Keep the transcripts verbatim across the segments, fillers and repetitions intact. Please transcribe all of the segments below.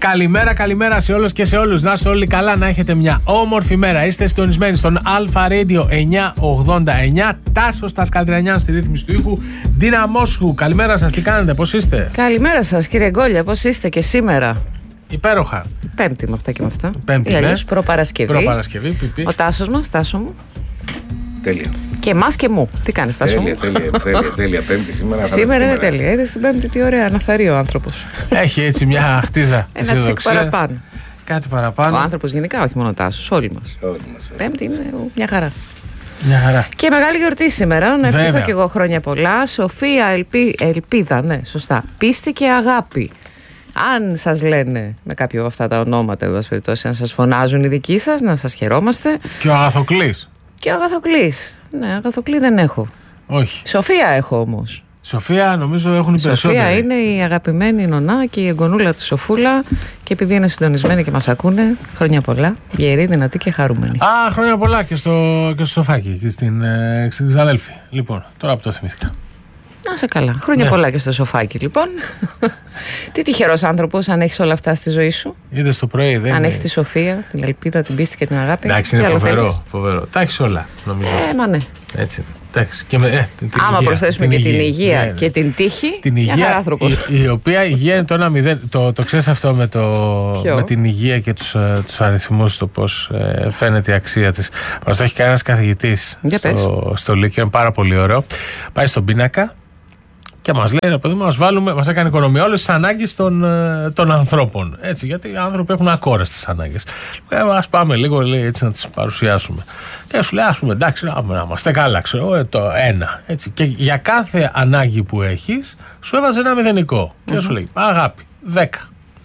Καλημέρα, καλημέρα σε όλους και σε όλους. Να είστε όλοι καλά, να έχετε μια όμορφη μέρα. Είστε συντονισμένοι στον Αλφα Radio εννιακόσια ογδόντα εννιά. Τάσος Τασκαλτρανιάν στη ρύθμιση του ήχου. Ντίνα Μόσχου, καλημέρα σας, τι κάνετε, πώς είστε? Καλημέρα σας, κύριε Γκόλια, πώς είστε και σήμερα? Υπέροχα. Πέμπτη με αυτά και με αυτά. Πέμπτη, ναι. Προπαρασκευή. Προπαρασκευή, πιπί. Ο Τάσος μας, Τάσο μου. Τέλεια. Και εμάς και μου. Τι κάνεις, Τάσο μου? Τέλεια, τέλεια, τέλεια, τέλεια. Πέμπτη σήμερα. Σήμερα είναι τέλεια. Είδες την Πέμπτη τι ωραία, αναθαρεί ο άνθρωπος. Έχει έτσι μια χτίδα. Ένα τσικ παραπάνω. Κάτι παραπάνω. Ο άνθρωπος γενικά, όχι μόνο ο Τάσος, όλοι μας. Όλοι μας. Πέμπτη είναι μια χαρά. Μια χαρά. Και μεγάλη γιορτή σήμερα. Να ευχηθώ Βέβαια. και εγώ χρόνια πολλά. Σοφία, ελπί... ελπίδα, ναι, σωστά. Πίστη και αγάπη. Αν σας λένε με κάποιο από αυτά τα ονόματα, εν πάση περιπτώσει, αν σας φωνάζουν οι δικοί σας, να σας χαιρόμαστε. Και ο Αγαθοκλής. Και ο Αγαθοκλής. Ναι, Αγαθοκλή δεν έχω. Όχι. Σοφία έχω όμως. Σοφία νομίζω έχουν οι περισσότεροι. Σοφία είναι η αγαπημένη νονά και η εγγονούλα της Σοφούλα. Και επειδή είναι συντονισμένοι και μας ακούνε, χρόνια πολλά. Γερή, δυνατή και χαρούμενη. Α, χρόνια πολλά και στο, και στο Σοφάκι και στην, ε, στην ξαδέλφη. Λοιπόν, τώρα που το θυμήθηκα. Να σε καλά. Χρόνια Ναι. πολλά και στο Σοφάκι, λοιπόν. Τι τυχερός άνθρωπος, αν έχεις όλα αυτά στη ζωή σου. Είδες το πρωί, δεν Αν είναι? έχεις τη σοφία, την ελπίδα, την πίστη και την αγάπη. Εντάξει, τι είναι άλλο φοβερό, θέλεις? φοβερό. Τα έχεις όλα, νομίζω. Ε, μα ναι. Έτσι. Εντάξει. Και με, ε, την, την Άμα υγεία, προσθέσουμε και την υγεία ναι, και ναι. την τύχη, Την μια χαρά υγεία, άνθρωπος. η, η οποία υγεία είναι το ένα μηδέν. Το, το ξέρεις αυτό με, το, Ποιο? με την υγεία και τους, ε, τους αριθμούς, το πώς ε, φαίνεται η αξία της. Μας το έχει κάνει ένας καθηγητής Για πες. στο, στο Λύκειο, είναι πάρα πολύ ωραίο. Πάει στον πίνακα και μας λέει, ρε παιδί μου, μας, βάλουμε, μας έκανε οικονομία όλες τις ανάγκες των, ε, των ανθρώπων. Έτσι, γιατί οι άνθρωποι έχουν ακόραστες ανάγκες. Ε, ας πάμε λίγο, λέει, έτσι να τις παρουσιάσουμε. Και σου λέει, ας πούμε, εντάξει, να, να είμαστε καλά, ξέρω, ε, το ένα. Έτσι. Και για κάθε ανάγκη που έχεις, σου έβαζε ένα μηδενικό. Mm-hmm. Και σου λέει, αγάπη, δέκα.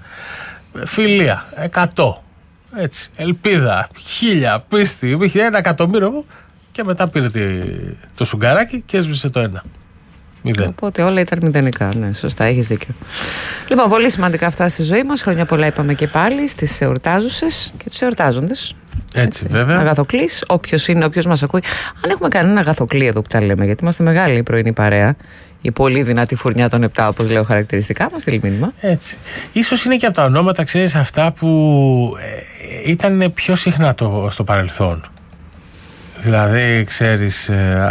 Φιλία, εκατό. Έτσι. Ελπίδα, χίλια, πίστη, είχε ένα εκατομμύριο. Και μετά πήρε το σουγκαράκι και έσβησε το ένα. Μηδέν. Οπότε όλα ήταν μηδενικά. Ναι, σωστά, έχεις δίκιο. Λοιπόν, πολύ σημαντικά αυτά στη ζωή μας. Χρόνια πολλά είπαμε και πάλι στις εορτάζουσες και τους εορτάζοντες. Έτσι, βέβαια. Αγαθοκλής, όποιος είναι, όποιος μας ακούει. Αν έχουμε κανένα αγαθοκλή εδώ που τα λέμε, γιατί είμαστε μεγάλη η πρωινή παρέα. Η πολύ δυνατή φουρνιά των επτά, όπως λέω χαρακτηριστικά, μας στείλει μήνυμα. Έτσι. Ίσως είναι και από τα ονόματα, ξέρεις, αυτά που ε, ήταν πιο συχνά το, στο παρελθόν. Δηλαδή, ξέρεις,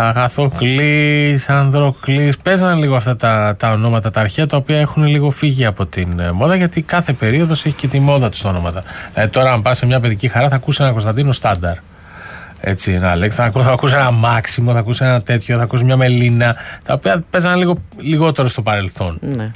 Αγαθοκλής, Ανδροκλής, παίζανε λίγο αυτά τα, τα ονόματα, τα αρχαία, τα οποία έχουν λίγο φύγει από την ε, μόδα, γιατί κάθε περίοδος έχει και τη μόδα του τα ονόματα. Δηλαδή, τώρα, αν πας σε μια παιδική χαρά, θα ακούσει ένα Κωνσταντίνο Στάνταρ. Έτσι, ένα Αλέξ, θα, θα ακούσει ένα Μάξιμο, θα ακούσει ένα τέτοιο, θα ακούσει μια Μελίνα, τα οποία παίζανε λίγο λιγότερο στο παρελθόν. Ναι.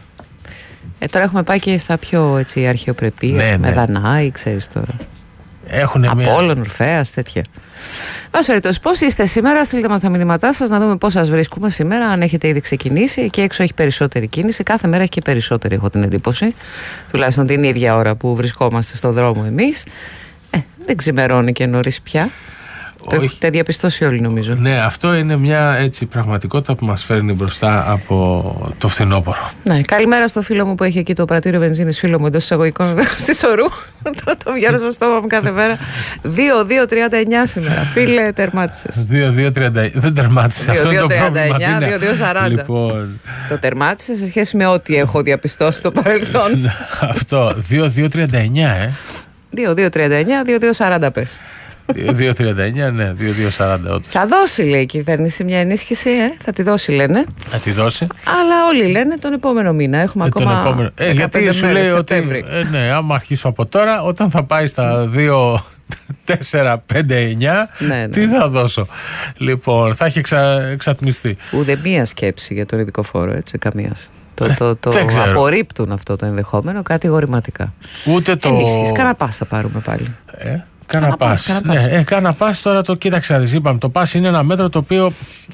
Ε, τώρα έχουμε πάει και στα πιο έτσι, αρχαιοπρεπή, Ναι, με ναι. Δανάη, ξέρεις τώρα. Έχουνε μια... Απόλλων, Ορφέας, τέτοια. Βάση περιπτώσει, πώς είστε σήμερα, στείλτε μας τα μηνύματά σας να δούμε πώς σας βρίσκουμε σήμερα. Αν έχετε ήδη ξεκινήσει, εκεί έξω έχει περισσότερη κίνηση. Κάθε μέρα έχει και περισσότερη, έχω την εντύπωση. Τουλάχιστον την ίδια ώρα που βρισκόμαστε στο δρόμο εμείς. Ε, δεν ξημερώνει και νωρίς πια. Το έχετε διαπιστώσει όλοι, νομίζω. Ναι, αυτό είναι μια έτσι πραγματικότητα που μας φέρνει μπροστά από το φθινόπωρο. Ναι, καλημέρα στο φίλο μου που έχει εκεί το πρατήριο βενζίνης, φίλο μου εντός εισαγωγικών βεβαίως, στη Σορού. το, το βγαίνω στο στόμα μου κάθε μέρα. δύο δύο τριάντα εννιά σήμερα. Φίλε, τερμάτισες. δύο δύο τριάντα εννιά. Δεν τερμάτισε. Αυτό είναι το πρόβλημα. δύο δύο σαράντα. Λοιπόν... Το τερμάτισε σε σχέση με ό,τι έχω διαπιστώσει στο παρελθόν. Αυτό. δύο δύο τριάντα εννιά, ε. δύο δύο τριάντα εννιά, δύο δύο σαράντα πες. δύο δύο τριάντα εννιά, ναι, δύο δύο σαράντα όντως. Θα δώσει, λέει η κυβέρνηση, μια ενίσχυση, ε, θα τη δώσει, λένε. Θα τη δώσει. Αλλά όλοι λένε τον επόμενο μήνα. Έχουμε Ε, ακόμα. τον επόμενο. Ε, γιατί σου λέει ότι. Ε, ναι, άμα αρχίσω από τώρα, όταν θα πάει στα δύο τέσσερα πέντε εννιά, Ναι, ναι. τι θα δώσω. Λοιπόν, θα έχει εξα, εξατμιστεί. Ούτε μία σκέψη για τον ειδικό φόρο, έτσι, καμία. Το, το, το δεν ξέρω. απορρίπτουν αυτό το ενδεχόμενο κατηγορηματικά. Ούτε το. Ενίσχυση, καναπάς θα πάρουμε πάλι. Ε, Καναπάς. Καναπάς. Ναι, ε, καναπάς τώρα το κοίταξε να δεις, είπαμε. Το πας είναι ένα μέτρο το οποίο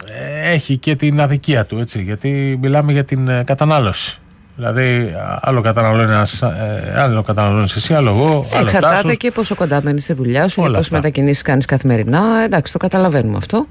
ε, έχει και την αδικία του, έτσι. Γιατί μιλάμε για την ε, κατανάλωση. Δηλαδή, άλλο καταναλώνεις, ε, άλλο καταναλώνεις εσύ, άλλο εγώ, άλλο Εξαρτάται Τάσος. και πόσο κοντά μένεις στη δουλειά σου, Όλα και πόσες αυτά. μετακινήσεις κάνεις καθημερινά. Εντάξει, το καταλαβαίνουμε αυτό.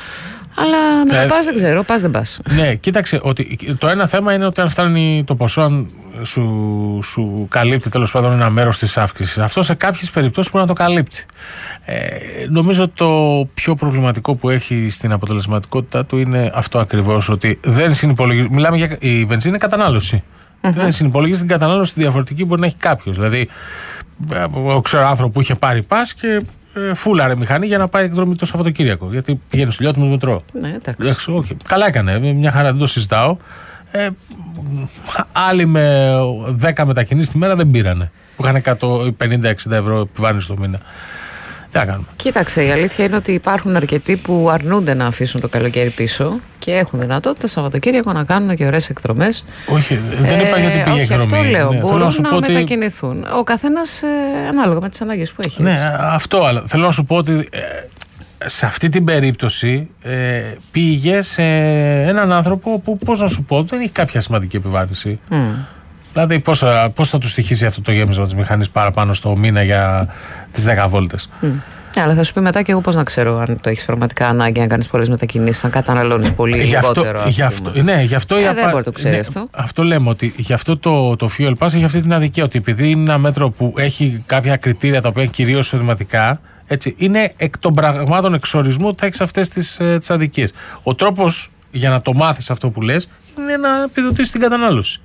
Αλλά με Ε, το πας δεν ξέρω, πας δεν πας. Ναι, κοίταξε ότι το ένα θέμα είναι ότι αν φτάνει το ποσό, αν σου, σου καλύπτει τέλος πάντων ένα μέρος της αύξησης. Αυτό σε κάποιες περιπτώσεις μπορεί να το καλύπτει. Ε, νομίζω το πιο προβληματικό που έχει στην αποτελεσματικότητά του είναι αυτό ακριβώς, ότι δεν συνυπολογίζει. Μιλάμε για η βενζίνη κατανάλωση. Mm-hmm. Δεν συνυπολογίζει την κατανάλωση διαφορετική που μπορεί να έχει κάποιο. Δηλαδή, εγώ ξέρω άνθρωπο που είχε πάρει πας και ε, φούλαρε μηχανή για να πάει εκδρομή το Σαββατοκύριακο. Γιατί πηγαίνει στο λιώτιμο μετρό. Ναι, εντάξει. εντάξει okay. Καλά έκανε, μια χαρά, δεν το συζητάω. Ε, άλλοι με δέκα μετακινήσεις τη μέρα δεν πήρανε. Που είχαν εκατό πενήντα εξήντα ευρώ επιβάρυνση το μήνα. Τι να κάνουμε. Κοίταξε, η αλήθεια είναι ότι υπάρχουν αρκετοί που αρνούνται να αφήσουν το καλοκαίρι πίσω και έχουν δυνατότητα Σαββατοκύριακο να κάνουν και ωραίες εκδρομές. Όχι, δεν είπα γιατί πήγε εκδρομή. Αυτό λέω. Ναι, μπορούν να, να ότι... μετακινηθούν. Ο καθένας ε, ανάλογα με τις ανάγκες που έχει. Ναι, έτσι. αυτό. Αλλά θέλω να σου πω ότι ε, σε αυτή την περίπτωση ε, πήγε σε έναν άνθρωπο που, πώς να σου πω, δεν έχει κάποια σημαντική επιβάρυνση. Mm. Δηλαδή, πώς, πώς θα του στοιχίσει αυτό το γέμισμα της μηχανής παραπάνω στο μήνα για τις δέκα βόλτες. Mm. Ναι, αλλά θα σου πει μετά και εγώ πώς να ξέρω αν το έχεις πραγματικά ανάγκη να κάνεις πολλές μετακινήσεις, αν καταναλώνεις πολύ λιγότερο. Γι' αυτό, ναι, γι' αυτό ε, η δεν απα... μπορεί να το ξέρει ναι, αυτό. Αυτό λέμε ότι γι' αυτό το, το Fuel Pass έχει αυτή την αδικία. Ότι επειδή είναι ένα μέτρο που έχει κάποια κριτήρια τα οποία είναι κυρίως εισοδηματικά, έτσι, είναι εκ των πραγμάτων εξορισμού ότι θα έχεις αυτές τις, ε, τις αδικίες. Ο τρόπος για να το μάθεις αυτό που λες είναι να επιδοτήσεις την κατανάλωση.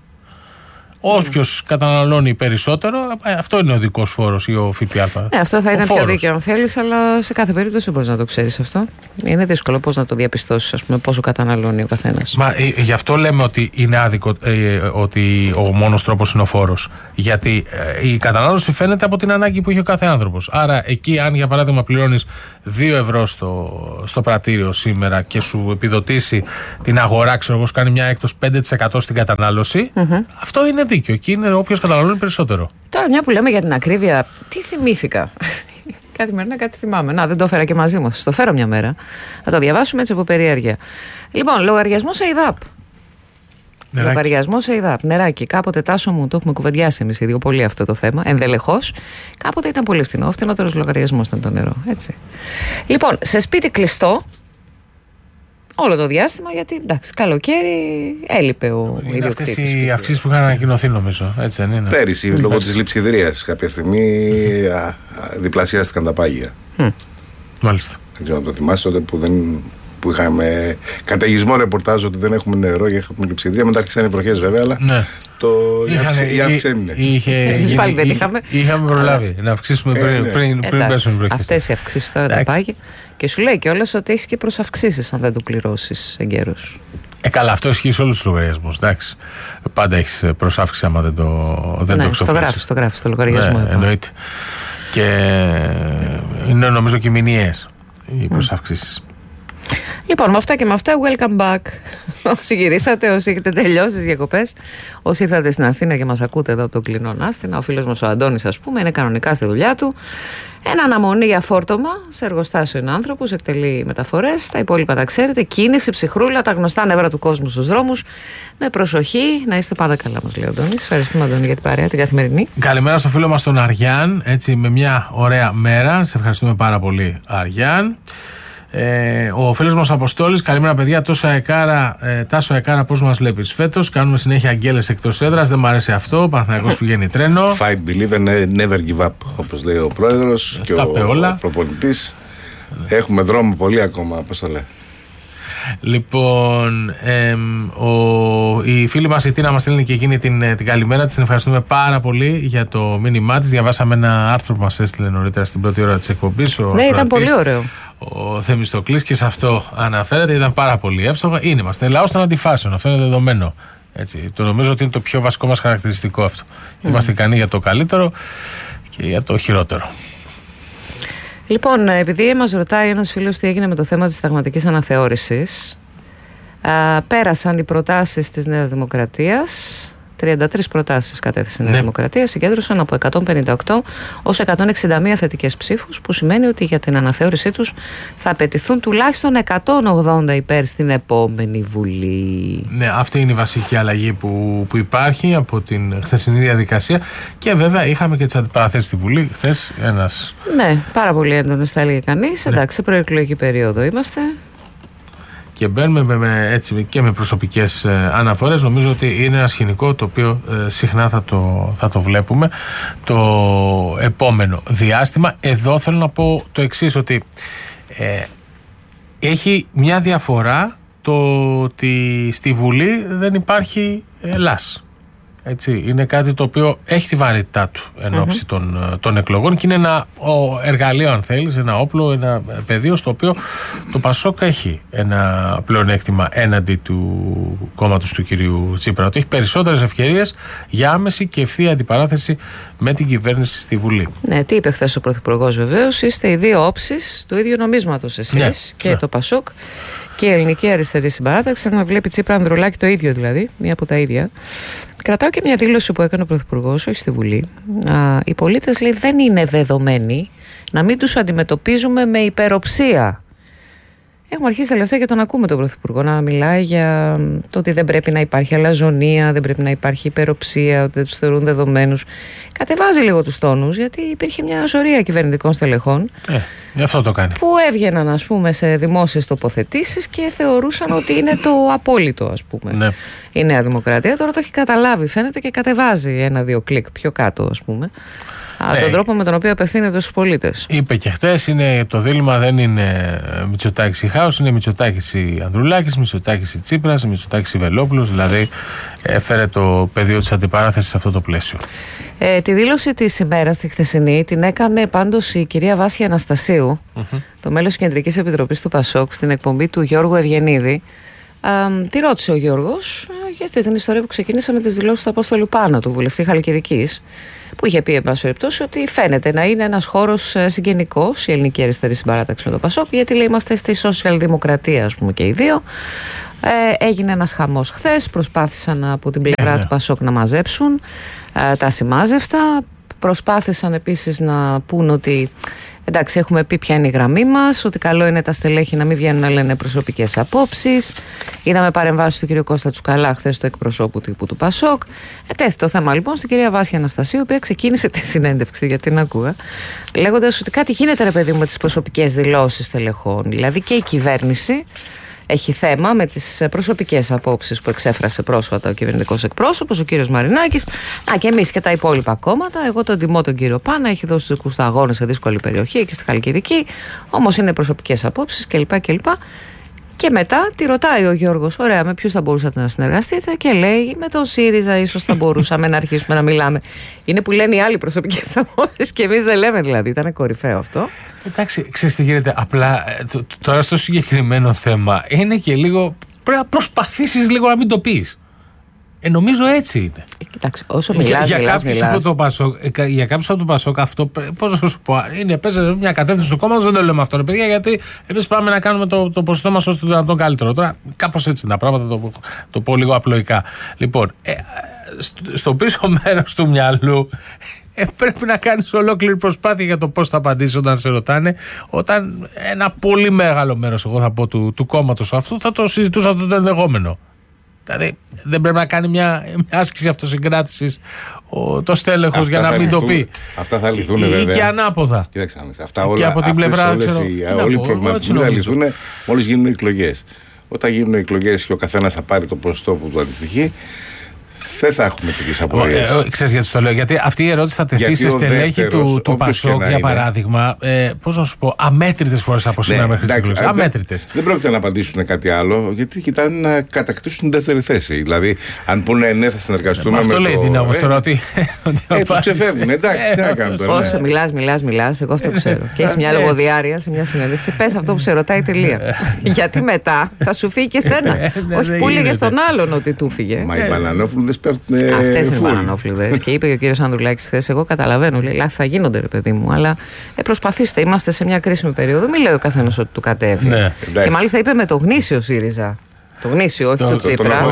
Όποιος καταναλώνει περισσότερο, αυτό είναι ο δικός φόρος ή ο ΦΠΑ. Ναι, αυτό θα ο είναι φόρος. πιο δίκαιο αν θέλεις, αλλά σε κάθε περίπτωση δεν μπορείς να το ξέρεις αυτό. Είναι δύσκολο πώς να το διαπιστώσεις, ας πούμε, πόσο καταναλώνει ο καθένας. Μα ε, γι' αυτό λέμε ότι είναι άδικο ε, ότι ο μόνος τρόπος είναι ο φόρος. Γιατί ε, η κατανάλωση φαίνεται από την ανάγκη που έχει ο κάθε άνθρωπος. Άρα, εκεί, αν για παράδειγμα πληρώνεις δύο ευρώ στο, στο πρατήριο σήμερα και σου επιδοτήσει την αγορά, ξέρω εγώ, σου κάνει μια έκπτωση πέντε τοις εκατό στην κατανάλωση, mm-hmm. αυτό είναι δίκιο. Εκεί είναι όποιος καταναλώνει περισσότερο. Τώρα, μια που λέμε για την ακρίβεια, τι θυμήθηκα. Καθημερινά κάτι θυμάμαι. Να, δεν το έφερα και μαζί μου. Σας το φέρω μια μέρα. Να το διαβάσουμε έτσι από περιέργεια. Λοιπόν, λογαριασμό σε ΕΙΔΑΠ. Νεράκι. Λογαριασμό σε ΕΙΔΑΠ. Νεράκι. Κάποτε, Τάσο μου, το έχουμε κουβεντιάσει εμείς οι δύο πολύ αυτό το θέμα. Ενδελεχώς. Κάποτε ήταν πολύ φθηνό. Ο φθηνότερος λογαριασμός ήταν το νερό. Έτσι. Λοιπόν, σε σπίτι κλειστό. Όλο το διάστημα, γιατί εντάξει, καλοκαίρι έλειπε ο ιδιοκτήτης. Είναι αυτές οι αυξήσεις που είχαν ανακοινωθεί, νομίζω. Έτσι δεν είναι? Πέρυσι, mm. λόγω της λειψιδρίας, κάποια στιγμή α, α, διπλασιάστηκαν τα πάγια. Mm. Μάλιστα. Δεν ξέρω αν το θυμάστε, τότε που, δεν, που είχαμε καταιγισμό ρεπορτάζ ότι δεν έχουμε νερό και έχουμε λειψιδρία. Μετά άρχισαν οι βροχές, βέβαια, αλλά ναι. το, η αύξηση έμεινε. Εμείς πάλι δεν είχαμε. Είχαμε προλάβει να αυξήσουμε πριν, ε, ναι. πριν, πριν πέσουν οι βροχές. Αυτές οι αυξήσεις τώρα τα πάγια. Και σου λέει κιόλας ότι έχεις και προσαυξήσεις αν δεν το πληρώσεις εγκαίρως. Ε, καλά, αυτό ισχύει σε όλους τους λογαριασμούς. Εντάξει. Πάντα έχεις προσάυξη άμα δεν το, δεν ναι, το το γράφεις, το γράφεις, το λογαριασμό. Ναι, εννοείται. Και είναι νομίζω και μηνιαίες οι προσαυξήσεις. Mm. Λοιπόν, με αυτά και με αυτά, welcome back. Όσοι γυρίσατε, όσοι έχετε τελειώσει τις διακοπές, όσοι ήρθατε στην Αθήνα και μας ακούτε εδώ από τον Κλεινό Νάστινα, ο φίλος μας ο Αντώνης, ας πούμε, είναι κανονικά στη δουλειά του. Ένα αναμονή για φόρτωμα, σε εργοστάσιο είναι άνθρωπος, εκτελεί μεταφορές. Τα υπόλοιπα τα ξέρετε. Κίνηση, ψυχρούλα, τα γνωστά νεύρα του κόσμου στους δρόμους. Με προσοχή, να είστε πάντα καλά, μας λέει ο Αντώνης. Ευχαριστούμε, Αντώνη, για την παρέα, την καθημερινή. Καλημέρα στο φίλο μας τον Αριάν, έτσι με μια ωραία μέρα. Σε ευχαριστούμε πάρα πολύ, Αριάν. Ε, ο φίλος μας Αποστόλης, καλημέρα παιδιά. Τόσο αεκάρα, ε, Τάσο Αεκάρα, πώς μας βλέπεις φέτος? Κάνουμε συνέχεια αγγέλες εκτός έδρας. Δεν μου αρέσει αυτό. Ο Παναθηναϊκός πηγαίνει τρένο. Fight, believe and never give up, όπως λέει ο πρόεδρος και ο, ο προπονητής. Έχουμε δρόμο πολύ ακόμα, πώς το λέει. Λοιπόν, ε, ο, η φίλη μας η Τίνα μας στέλνει και εκείνη την, την καλημέρα της. Την ευχαριστούμε πάρα πολύ για το μήνυμά της. Διαβάσαμε ένα άρθρο που μας έστειλε νωρίτερα στην πρώτη ώρα της εκπομπής. Ναι, ήταν κρατής, πολύ ωραίο. Ο Θεμιστοκλής, και σε αυτό αναφέρεται. Ήταν πάρα πολύ εύστοχα. Είναι, είμαστε λαός των αντιφάσεων. Αυτό είναι δεδομένο. Έτσι, το νομίζω ότι είναι το πιο βασικό μας χαρακτηριστικό αυτό. Mm. Είμαστε ικανοί για το καλύτερο και για το χειρότερο. Λοιπόν, επειδή μας ρωτάει ένας φίλος τι έγινε με το θέμα της συνταγματικής αναθεώρησης, α, πέρασαν οι προτάσεις της Νέας Δημοκρατίας. τριάντα τρεις προτάσεις κατέθεσε η Νέα ναι. Δημοκρατία, συγκέντρωσαν από εκατόν πενήντα οκτώ ως εκατόν εξήντα μία θετικές ψήφους, που σημαίνει ότι για την αναθεώρησή τους θα απαιτηθούν τουλάχιστον εκατόν ογδόντα υπέρ στην επόμενη Βουλή. Ναι, αυτή είναι η βασική αλλαγή που, που υπάρχει από την χθεσινή διαδικασία. Και βέβαια είχαμε και τις αντιπαραθέσεις στη Βουλή χθες. Ένας... Ναι, πάρα πολύ έντονες θα έλεγε κανείς. Ναι. Εντάξει, σε προεκλογική περίοδο είμαστε. Και μπαίνουμε με, με, έτσι, και με προσωπικές ε, αναφορές. Νομίζω ότι είναι ένα σκηνικό το οποίο ε, συχνά θα το, θα το βλέπουμε το επόμενο διάστημα. Εδώ θέλω να πω το εξής, ότι ε, έχει μια διαφορά το ότι στη Βουλή δεν υπάρχει ε, ΛΑΣ. Έτσι, είναι κάτι το οποίο έχει τη βαρύτητά του εν ώψη mm-hmm. των, των εκλογών και είναι ένα ο, εργαλείο, αν θέλεις, ένα όπλο, ένα πεδίο στο οποίο το Πασόκ έχει ένα πλεονέκτημα έναντι του κόμματος του κυρίου Τσίπρα. Ότι έχει περισσότερες ευκαιρίες για άμεση και ευθεία αντιπαράθεση με την κυβέρνηση στη Βουλή. Ναι, τι είπε χθες ο Πρωθυπουργός, βεβαίως. Είστε οι δύο όψεις του ίδιου νομίσματος εσείς ναι, και ναι. το Πασόκ. Και η Ελληνική Αριστερή Συμπαράταξη, αν βλέπει Τσίπρα Ανδρουλάκη το ίδιο δηλαδή, μία από τα ίδια. Κρατάω και μια δήλωση που έκανε ο Πρωθυπουργός, όχι στη Βουλή. Α, οι πολίτες, λέει, δεν είναι δεδομένοι να μην τους αντιμετωπίζουμε με υπεροψία. Έχουμε αρχίσει τελευταία και τον ακούμε τον Πρωθυπουργό να μιλάει για το ότι δεν πρέπει να υπάρχει αλαζονία, δεν πρέπει να υπάρχει υπεροψία, ότι δεν τους θεωρούν δεδομένους. Κατεβάζει λίγο τους τόνους, γιατί υπήρχε μια σωρία κυβερνητικών στελεχών. Ε, γι' αυτό το κάνει. Που έβγαιναν, ας πούμε, σε δημόσιες τοποθετήσεις και θεωρούσαν ότι είναι το απόλυτο, ας πούμε. Ναι. Η Νέα Δημοκρατία τώρα το έχει καταλάβει, φαίνεται, και κατεβάζει ένα-δύο κλικ πιο κάτω, ας πούμε. Ναι. Τον τρόπο με τον οποίο απευθύνεται στους πολίτες. Είπε και χθες, είναι, το δίλημμα δεν είναι Μητσοτάκης ή Χάος, είναι Μητσοτάκης ή Ανδρουλάκης, Μητσοτάκης ή Τσίπρας, Μητσοτάκης ή Βελόπουλος. Δηλαδή έφερε το πεδίο της αντιπαράθεσης σε αυτό το πλαίσιο. Ε, τη δήλωση της ημέρας, τη χθεσινή, την έκανε πάντως η κυρία Βάσια Αναστασίου, mm-hmm. το μέλος της Κεντρικής Επιτροπής του Πασόκ, στην εκπομπή του Γιώργου Ευγενίδη. Ε, τη ρώτησε ο Γιώργος γιατί την ιστορία που ξεκίνησε με τις δηλώσεις του Απόστολου Πάνο, του βουλευτή Χαλκιδικής, που είχε πει, εν πάση περιπτώσει, ότι φαίνεται να είναι ένας χώρος συγγενικός η Ελληνική Αριστερή Συμπαράταξη με το Πασόκ, γιατί, λέει, είμαστε στη σοσιαλδημοκρατία, ας πούμε, και οι δύο. Ε, έγινε ένας χαμός χθες. Προσπάθησαν από την πλευρά του Πασόκ να μαζέψουν ε, τα ασημάζευτα. Προσπάθησαν επίσης να πούν ότι εντάξει, έχουμε πει ποια είναι η γραμμή μας, ότι καλό είναι τα στελέχη να μην βγαίνουν να λένε προσωπικές απόψεις. Είδαμε παρεμβάσεις του κ. Κώστα Τσουκαλά χθες, του εκπροσώπου τύπου του Πασόκ. Ετέθη το θέμα λοιπόν στην κυρία Βάσια Αναστασίου, η οποία ξεκίνησε τη συνέντευξη, γιατί την ακούγα, λέγοντας ότι κάτι γίνεται, ρε παιδί μου, με τις προσωπικές δηλώσεις στελεχών. Δηλαδή και η κυβέρνηση έχει θέμα με τις προσωπικές απόψεις που εξέφρασε πρόσφατα ο κυβερνητικός εκπρόσωπος, ο κύριος Μαρινάκης. Α, και εμείς και τα υπόλοιπα κόμματα. Εγώ τον τιμώ τον κύριο Πάνα, έχει δώσει τους δικούς του αγώνες σε δύσκολη περιοχή, εκεί στη Χαλκιδική. Όμως είναι προσωπικές απόψεις κλπ. κλπ. Και μετά τη ρωτάει ο Γιώργος, ωραία, με ποιους θα μπορούσατε να συνεργαστείτε, και λέει, με τον ΣΥΡΙΖΑ ίσως θα μπορούσαμε να αρχίσουμε να μιλάμε. Είναι που λένε οι άλλοι προσωπικές απόψεις και εμείς δεν λέμε, δηλαδή. Ήταν κορυφαίο αυτό. Εντάξει, ξέρεις τι γίνεται. Απλά τώρα στο συγκεκριμένο θέμα είναι και λίγο. Πρέπει να προσπαθήσεις λίγο να μην το πεις. Ε, νομίζω έτσι είναι. Ε, κοιτάξτε, όσο μιλάς, για, μιλάς, για μιλάς. Από το Πασόκ, για κάποιους από το Πασόκ αυτό, πώς να σου πω, είναι παίζει μια κατεύθυνση του κόμματος, δεν το λέμε αυτό, ρε παιδιά, γιατί εμείς πάμε να κάνουμε το, το ποσοστό μας όσο το δυνατόν καλύτερο. Τώρα, κάπως έτσι είναι τα πράγματα, το, το πω λίγο απλοϊκά. Λοιπόν, ε, στο, στο πίσω μέρος του μυαλού ε, πρέπει να κάνεις ολόκληρη προσπάθεια για το πώς θα απαντήσεις όταν σε ρωτάνε, όταν ένα πολύ μεγάλο μέρος, εγώ θα πω, του, του κόμματος αυτού θα το συζητούσε αυτό το ενδεχόμενο. Δηλαδή δεν πρέπει να κάνει μια, μια άσκηση αυτοσυγκράτησης ο, το στέλεχος για να μην λυθούν, το πει. Αυτά θα λυθούν βέβαια. Ή και ανάποδα. Κοίταξε, αυτά όλα, και από την πλευρά, όλες, ξέρω, οι, όλοι οι προβληματισμοί θα λυθούν μόλις γίνουν εκλογές. Όταν γίνουν εκλογές και ο καθένας θα πάρει το ποσοστό που του αντιστοιχεί, δεν θα έχουμε τέτοιες απορίες. Ε, ξέρεις γιατί το λέω? Γιατί αυτή η ερώτηση θα τεθεί σε στελέχη του, του Πασόκ, για παράδειγμα, ε, πώς να σου πω, αμέτρητες φορές από σήμερα μέχρι τις εκλογές. Αμέτρητες. Δεν πρόκειται να απαντήσουν κάτι άλλο, γιατί κοιτάνε να κατακτήσουν την δεύτερη θέση. Δηλαδή, αν πούνε ναι, θα συνεργαστούμε. Ε, αυτό με λέει το... την όμως τώρα ότι. Ε, τους ξεφεύγουν. Εντάξει, τι να κάνουν τώρα. Όσο μιλάς, μιλάς, μιλάς, εγώ αυτό ξέρω. Και έχει μια λογοδιάρεια σε μια συνέντευξη. Πες αυτό που σε ρωτάει, τελεία. Γιατί μετά θα σου φύγει και σένα. Όχι που έλεγε στον άλλον ότι του φύγε. Μα οι μπανανόφλουδες πέφτουν. Αυτές είναι οι μπανανόφλουδες. Και είπε και ο κύριος Ανδρουλάκης χθες, εγώ καταλαβαίνω, λέει, λάθη θα γίνονται, ρε παιδί μου, αλλά ε, προσπαθήστε, είμαστε σε μια κρίσιμη περίοδο. Μην λέει ο καθένας ότι του κατέβει. Ναι. Και μάλιστα είπε με το γνήσιο ΣΥΡΙΖΑ. Το γνήσιο, όχι το, το Τσίπρα.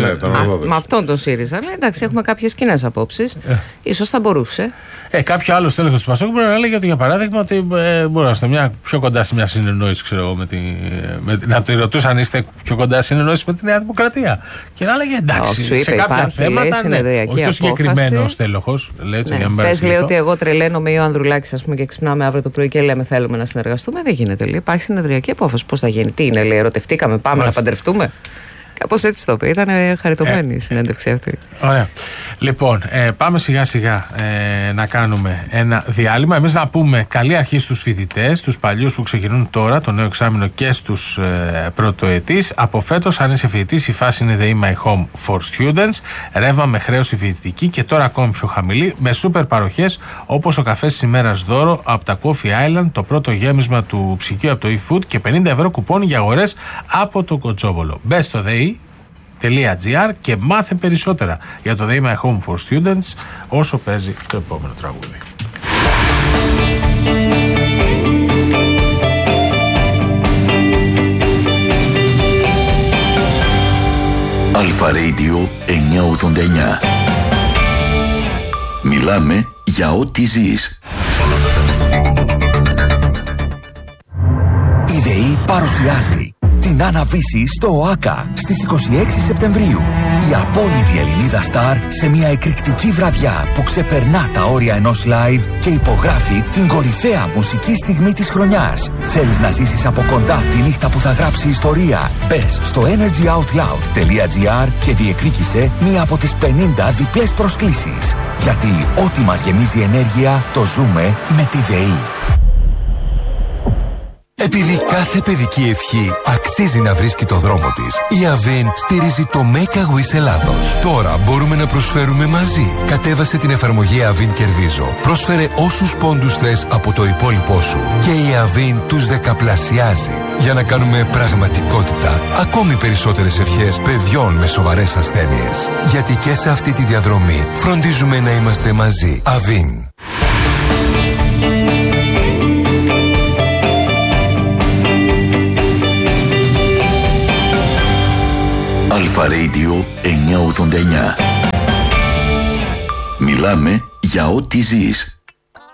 Με αυτόν τον ΣΥΡΙΖΑ. Λέει, εντάξει, έχουμε κάποιες κοινές απόψεις. Ε. Ίσως θα μπορούσε. Ε, κάποιο άλλο στέλεχος του Πασόκ μπορεί να έλεγε ότι, για παράδειγμα, ότι ε, μπορεί να είστε μια, πιο κοντά σε μια συνεννόηση, ξέρω εγώ, με τη, με, να τη ρωτούσαν αν είστε πιο κοντά σε συνεννόηση με τη Νέα Δημοκρατία. Και να έλεγε εντάξει, όχι, σε είπε, κάποια υπάρχει, θέματα. Λέει, ναι, όχι το συγκεκριμένο στέλεχος. Ναι, πες, λέει ότι εγώ τρελαίνομαι ή ο Ανδρουλάκης, ας πούμε, και ξυπνάμε αύριο το πρωί και λέμε θέλουμε να συνεργαστούμε. Δεν γίνεται, λέει. Υπάρχει συνεδριακή απόφαση. Πώς θα γίνει, τι είναι, λέει, ερωτευτήκαμε, πάμε να παντρευτούμε. Κάπως έτσι το είπε. Ήταν χαριτωμένη η συνέντευξη αυτή. Ωραία. Λοιπόν, ε, πάμε σιγά σιγά ε, να κάνουμε ένα διάλειμμα. Εμείς να πούμε καλή αρχή στους φοιτητές, τους παλιούς που ξεκινούν τώρα το νέο εξάμηνο και στους ε, πρωτοετής. Από φέτος, αν είσαι φοιτητής, η φάση είναι The In My Home for Students. Ρεύμα με χρέωση φοιτητική και τώρα ακόμη πιο χαμηλή, με σούπερ παροχές όπως ο καφές της ημέρας δώρο από τα Coffee Island, το πρώτο γέμισμα του ψυγείου από το eFood και πενήντα ευρώ κουπόνι για αγορές από το Κοτσόβολο. Μπες στο δε.gr και μάθε περισσότερα για το The In My Home for Students όσο παίζει το επόμενο τραγούδι. Αλφα Radio εννιακόσια ογδόντα εννιά. Μιλάμε για ό,τι ζεις. Η ΔΕΗ παρουσιάζει την Άννα-Βύση στο ΟΑΚΑ στις είκοσι έξι Σεπτεμβρίου. Η απόλυτη Ελληνίδα στάρ σε μια εκρηκτική βραδιά που ξεπερνά τα όρια ενός live και υπογράφει την κορυφαία μουσική στιγμή της χρονιάς. Θέλεις να ζήσεις από κοντά τη νύχτα που θα γράψει ιστορία? Μπες στο energyoutloud.gr και διεκδίκησε μία από τις πενήντα διπλές προσκλήσεις. Γιατί ό,τι μας γεμίζει ενέργεια το ζούμε με τη ΔΕΗ. Επειδή κάθε παιδική ευχή αξίζει να βρίσκει το δρόμο της, η Avin στηρίζει το Make a Wish Ελλάδος. Τώρα μπορούμε να προσφέρουμε μαζί. Κατέβασε την εφαρμογή Avin Κερδίζω. Πρόσφερε όσους πόντους θες από το υπόλοιπό σου και η Avin τους δεκαπλασιάζει για να κάνουμε πραγματικότητα ακόμη περισσότερες ευχές παιδιών με σοβαρές ασθένειες. Γιατί και σε αυτή τη διαδρομή φροντίζουμε να είμαστε μαζί. Avin. Αλφα Radio εννιακόσια ογδόντα εννιά. Μιλάμε για ό,τι ζεις.